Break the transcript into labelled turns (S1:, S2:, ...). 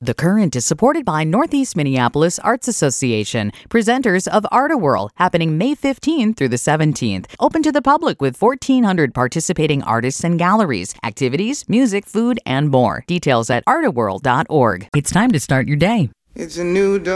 S1: The Current is supported by Northeast Minneapolis Arts Association, presenters of Art-A-Whirl, happening May 15th through the 17th. Open to the public with 1,400 participating artists and galleries, activities, music, food, and more. Details at artawhirl.org. It's time to start your day.
S2: It's a new dawn.